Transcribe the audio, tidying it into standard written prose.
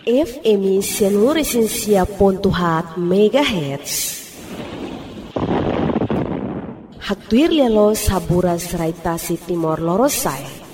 FM Seluruh Pontuhat MHz. Haktuir lelo sabura seraitasi Timor Lorosai.